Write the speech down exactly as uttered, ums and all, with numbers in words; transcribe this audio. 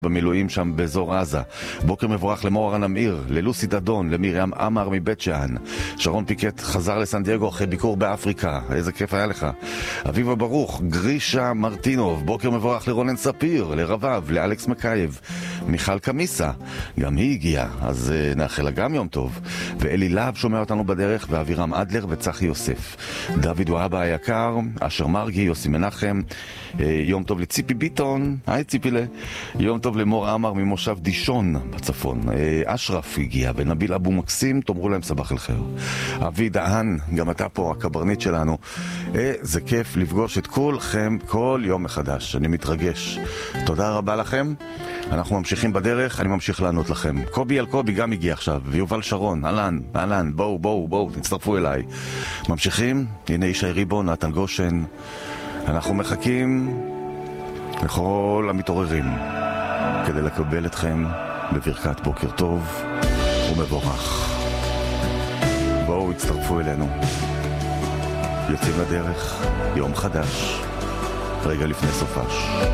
במילואים שם באזור עזה. בוקר מבורך למור הנמיר, ללוסי דדון, למרים אמר מבית שאן. שרון פיקט חזר לסן דייגו אחרי ביקור באפריקה, איזה כיף היה לך. אביבה ברוך, גרישה מרטינוב, בוקר מבורך לרונן ספיר, לרבב, לאלכס מקייב. מיכל קמיסה, גם היא הגיעה, אז uh, נאחל לה גם יום טוב. ואלי להב שומע אותנו בדרך, ואבירם אדלר וצחי יוסף. דוד ואבא היקר, אשר מרגי, יוסי מנחם, uh, יום טוב לציפי ביטון, היי ציפילה. יום טוב למור אמר ממושב דישון בצפון. אשרף הגיע ונביל אבו מקסים, תאמרו להם סבח אל חיר. אבי דהן, גם אתה פה, הקברנית שלנו. זה כיף לפגוש את כולכם כל יום מחדש. אני מתרגש. תודה רבה לכם. אנחנו ממשיכים בדרך, אני ממשיך לענות לכם. קובי אל קובי גם הגיע עכשיו, ויובל שרון, אלן, אלן, בואו, בואו, בואו, תצטרפו אליי. ממשיכים, הנה ישי ריבון, נתן גושן. אנחנו מחכים לכל המתעוררים כדי לקבל אתכם בברכת בוקר טוב ומבורך. בואו הצטרפו אלינו, יוצאים לדרך, יום חדש, רגע לפני סופש.